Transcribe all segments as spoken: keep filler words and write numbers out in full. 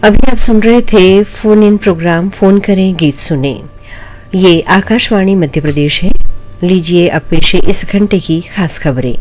अभी आप सुन रहे थे फोन इन प्रोग्राम फोन करें गीत सुने। ये आकाशवाणी मध्य प्रदेश है। लीजिए अब पेश है इस घंटे की खास खबरें।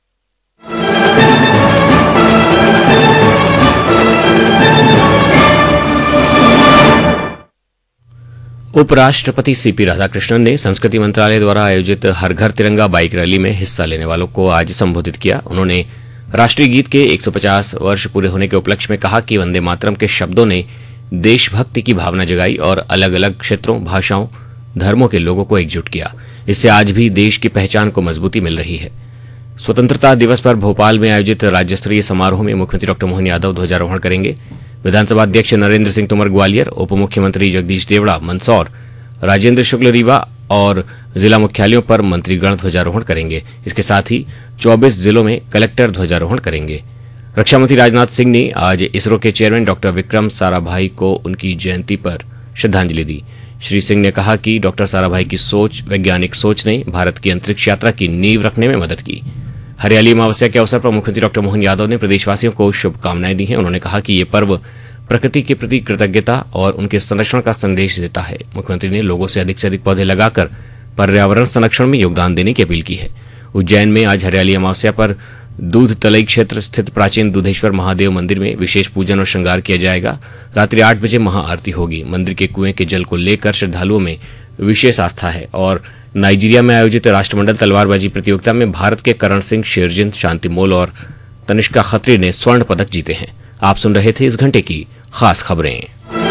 उपराष्ट्रपति सीपी राधाकृष्णन ने संस्कृति मंत्रालय द्वारा आयोजित हर घर तिरंगा बाइक रैली में हिस्सा लेने वालों को आज संबोधित किया। उन्होंने राष्ट्रीय गीत के एक सौ पचास वर्ष पूरे होने के उपलक्ष्य में कहा कि वंदे मातरम के शब्दों ने देशभक्ति की भावना जगाई और अलग अलग क्षेत्रों, भाषाओं, धर्मों के लोगों को एकजुट किया। इससे आज भी देश की पहचान को मजबूती मिल रही है। स्वतंत्रता दिवस पर भोपाल में आयोजित राज्य स्तरीय समारोह में मुख्यमंत्री डॉक्टर मोहन यादव ध्वजारोहण करेंगे। विधानसभा अध्यक्ष नरेंद्र सिंह तोमर ग्वालियर, उप मुख्यमंत्री जगदीश देवड़ा मंदसौर, राजेंद्र शुक्ल रीवा और जिला मुख्यालयों पर मंत्रीगण ध्वजारोहण करेंगे। इसके साथ ही चौबीस जिलों में कलेक्टर ध्वजारोहण करेंगे। रक्षा मंत्री राजनाथ सिंह ने आज इसरो के चेयरमैन डॉक्टर विक्रम साराभाई को उनकी जयंती पर श्रद्धांजलि दी। श्री सिंह ने कहा कि डॉक्टर साराभाई की सोच, वैज्ञानिक सोच ने भारत की अंतरिक्ष यात्रा की नींव रखने में मदद की। हरियाली अमावस्या के अवसर पर मुख्यमंत्री डॉक्टर मोहन यादव ने प्रदेशवासियों को शुभकामनाएं दी हैं। उन्होंने कहा कि ये पर्व प्रकृति के प्रति कृतज्ञता और उनके संरक्षण का संदेश देता है। मुख्यमंत्री ने लोगों से अधिक से अधिक पौधे लगाकर पर्यावरण संरक्षण में योगदान देने की अपील की है। उज्जैन में आज हरियाली अमावस्या पर दूध तलई क्षेत्र स्थित प्राचीन दूधेश्वर महादेव मंदिर में विशेष पूजन और श्रृंगार किया जाएगा। रात्रि आठ बजे महाआरती होगी। मंदिर के कुएं के जल को लेकर श्रद्धालुओं में विशेष आस्था है। और नाइजीरिया में आयोजित राष्ट्रमंडल तलवारबाजी प्रतियोगिता में भारत के करण सिंह, शेरजिंद, शांतिमोल और तनिष्का खत्री ने स्वर्ण पदक जीते हैं। आप सुन रहे थे इस घंटे की खास खबरें।